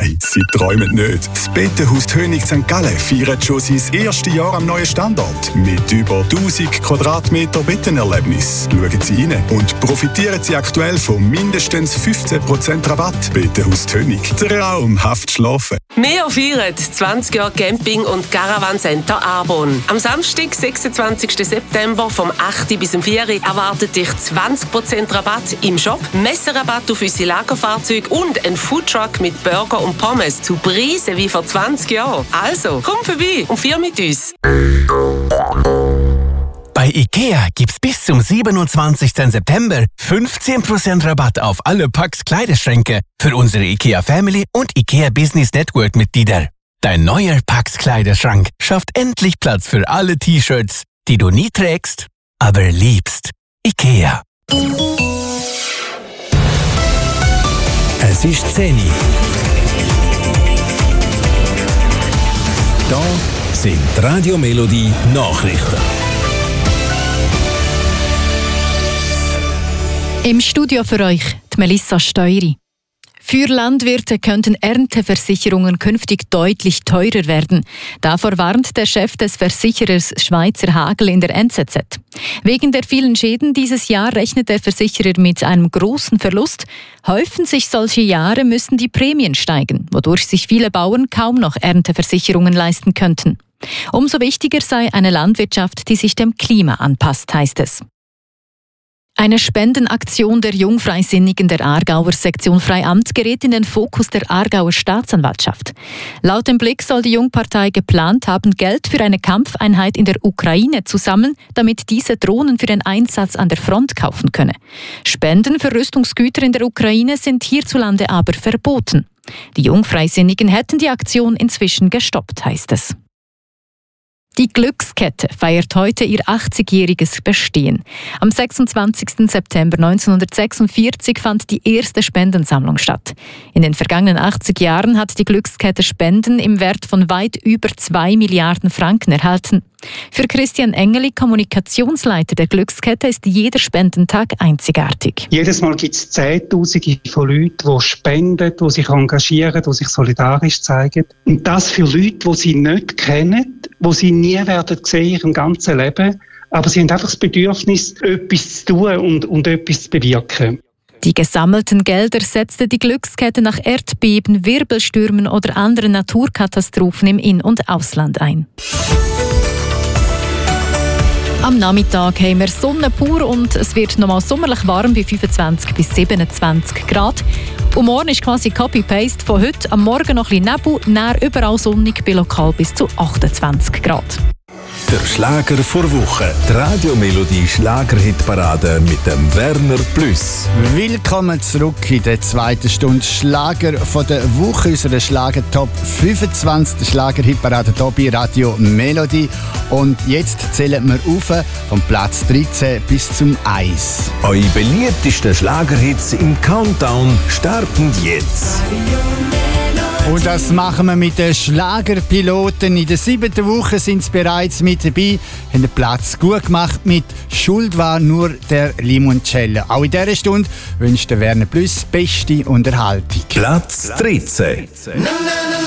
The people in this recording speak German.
Nein, sie träumen nicht. Das Bettenhaus Hönig St. Gallen feiert schon sein erstes Jahr am neuen Standort. Mit über 1000 Quadratmeter Bettenerlebnis. Schauen Sie rein und profitieren Sie aktuell von mindestens 15% Rabatt. Bettenhaus Hönig. Traumhaft schlafen. Wir feiern 20 Jahre Camping- und Caravan-Center Arbon. Am Samstag, 26. September, vom 8. bis zum 4. erwartet dich 20% Rabatt im Shop, Messerrabatt auf unsere Lagerfahrzeuge und ein Foodtruck mit Burger und Pommes zu Preisen wie vor 20 Jahren. Also, komm vorbei und feier mit uns. Bei IKEA gibt's bis zum 27. September 15% Rabatt auf alle Packs Kleiderschränke für unsere IKEA Family und IKEA Business Network Mitglieder. Dein neuer Packs Kleiderschrank schafft endlich Platz für alle T-Shirts, die du nie trägst, aber liebst. IKEA. Es ist 10 Uhr. Da sind die Radio Melodie Nachrichten. Im Studio für euch die Melissa Steury. Für Landwirte könnten Ernteversicherungen künftig deutlich teurer werden. Davor warnt der Chef des Versicherers Schweizer Hagel in der NZZ. Wegen der vielen Schäden dieses Jahr rechnet der Versicherer mit einem großen Verlust. Häufen sich solche Jahre, müssen die Prämien steigen, wodurch sich viele Bauern kaum noch Ernteversicherungen leisten könnten. Umso wichtiger sei eine Landwirtschaft, die sich dem Klima anpasst, heißt es. Eine Spendenaktion der Jungfreisinnigen der Aargauer Sektion Freiamt gerät in den Fokus der Aargauer Staatsanwaltschaft. Laut dem Blick soll die Jungpartei geplant haben, Geld für eine Kampfeinheit in der Ukraine zu sammeln, damit diese Drohnen für den Einsatz an der Front kaufen könne. Spenden für Rüstungsgüter in der Ukraine sind hierzulande aber verboten. Die Jungfreisinnigen hätten die Aktion inzwischen gestoppt, heißt es. Die Glückskette feiert heute ihr 80-jähriges Bestehen. Am 26. September 1946 fand die erste Spendensammlung statt. In den vergangenen 80 Jahren hat die Glückskette Spenden im Wert von weit über 2 Milliarden Franken erhalten. Für Christian Engeli, Kommunikationsleiter der Glückskette, ist jeder Spendentag einzigartig. Jedes Mal gibt es Zehntausende von Leuten, die spenden, die sich engagieren, die sich solidarisch zeigen. Und das für Leute, die sie nicht kennen, die sie nie werden sehen in ihrem ganzen Leben. Aber sie haben einfach das Bedürfnis, etwas zu tun und etwas zu bewirken. Die gesammelten Gelder setzte die Glückskette nach Erdbeben, Wirbelstürmen oder anderen Naturkatastrophen im In- und Ausland ein. Am Nachmittag haben wir Sonne pur und es wird nochmal sommerlich warm bei 25 bis 27 Grad. Und morgen ist quasi Copy-Paste von heute. Am Morgen noch ein bisschen Nebel, näher überall sonnig bei lokal bis zu 28 Grad. Der Schlager vor Woche. Die Radio Melodie Schlagerhitparade mit dem Werner Plüss. Willkommen zurück in der zweiten Stunde Schlager von der Woche. Unsere Schlager Top 25, der Schlagerhitparade hier bei Radio Melodie. Und jetzt zählen wir auf vom Platz 13 bis zum 1. Eure beliebtesten Schlagerhits im Countdown starten jetzt. Und das machen wir mit den Schlagerpiloten. In der 7. Woche sind sie bereits mit dabei, haben den Platz gut gemacht mit «Schuld war nur der Limoncello». Auch in dieser Stunde wünscht der Werner Plüss beste Unterhaltung. Platz 13.